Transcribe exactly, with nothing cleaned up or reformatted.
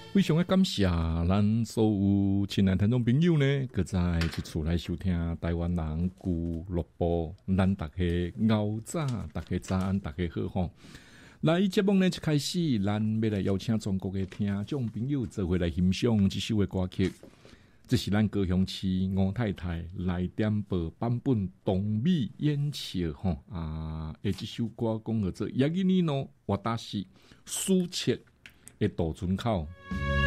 非常的感谢咱所有亲爱听众朋友呢，搁在一厝来收听台湾人俱乐部，咱大家熬早，大家早安，大家好吼。来节目呢一开始，咱要来邀请全国的听众朋友做回来欣赏这首的歌曲。这是咱高雄市吴太太来点播版本东美演唱吼啊，诶，这首歌讲叫做《ヤギにの私》，苏切的渡船口。